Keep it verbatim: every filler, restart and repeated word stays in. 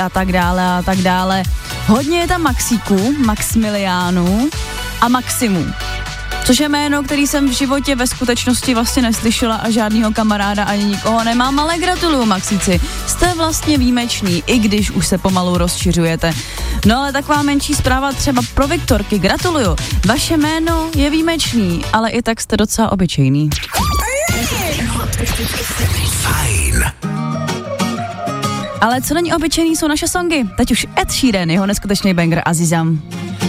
a tak dále a tak dále. Hodně je tam Maxíků, Maximiliánů a Maximů. Což je jméno, který jsem v životě ve skutečnosti vlastně neslyšela a žádnýho kamaráda ani nikoho nemám, ale gratuluju, Maxíci. Jste vlastně výjimeční, i když už se pomalu rozšiřujete. No ale taková menší zpráva třeba pro Viktorky, gratuluju. Vaše jméno je výjimečný, ale i tak jste docela obyčejný. Fajn. Ale co není obyčejný, jsou naše songy. Teď už Ed Sheeran, jeho neskutečný banger Azizam.